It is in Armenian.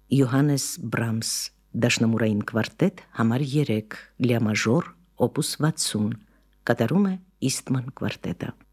Յոհաննես Բրամս, դաշնամուրային կվարտետ, համար 3, լյամաժոր, օպուս 60, կատարում է Իստման կվարտետը։